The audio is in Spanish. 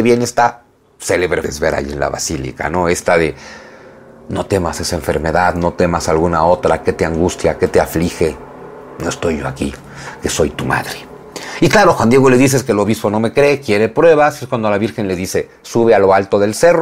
viene esta célebre ver ahí en la basílica, ¿no? Esta de: no temas esa enfermedad, no temas alguna otra, que te angustia, que te aflige. No estoy yo aquí, que soy tu madre. Y claro, Juan Diego le dice que el obispo no me cree, quiere pruebas. Es cuando la Virgen le dice: sube a lo alto del cerro.